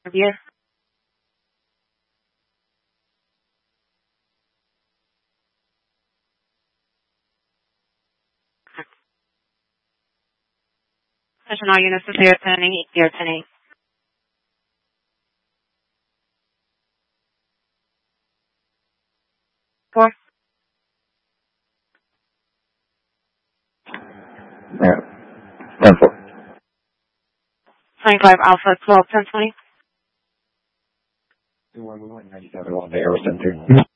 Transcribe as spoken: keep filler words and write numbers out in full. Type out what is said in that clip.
Review. Attention all units to zero ten eight, zero ten eight. Four. Yeah. ten four. twenty-five Alpha twelve ten twenty. two one one ninety-seven one, the Aero Center.